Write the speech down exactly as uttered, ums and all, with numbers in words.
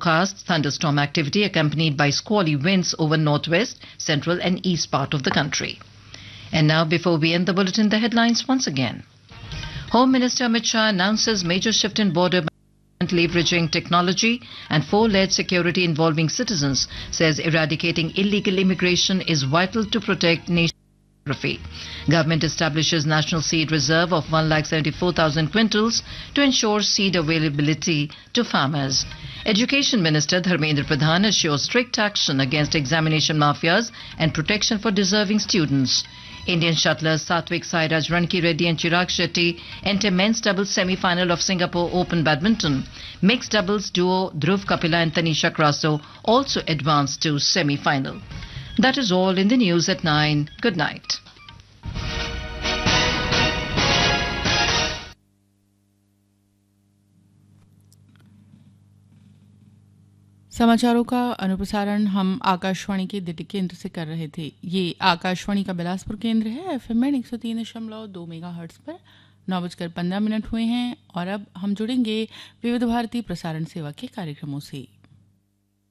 forecasts thunderstorm activity accompanied by squally winds over northwest, central and east part of the country. And now, before we end the bulletin, the headlines once again. Home Minister Amit Shah announces major shift in border leveraging technology and four-layered security involving citizens, says eradicating illegal immigration is vital to protect nation. Government establishes national seed reserve of one lakh seventy-four thousand quintals to ensure seed availability to farmers. Education Minister Dharmendra Pradhan assures strict action against examination mafias and protection for deserving students. Indian shuttlers Satvik Sairaj Ranki Reddy and Chirag Shetty enter men's doubles semi-final of Singapore Open Badminton. Mixed doubles duo Dhruv Kapila and Tanisha Kraso also advanced to semi-final. That is all in the news at nine. Good night. समाचारों का अनुप्रसारण हम आकाशवाणी के दिल्ली केंद्र से कर रहे थे। ये आकाशवाणी का बिलासपुर केंद्र है। एफएम में एक सौ तीन दशमलव दो मेगाहर्ट्ज पर नौ बजकर पंद्रह मिनट हुए हैं और अब हम जुड़ेंगे विविध भारती प्रसारण सेवा के कार्यक्रमों से।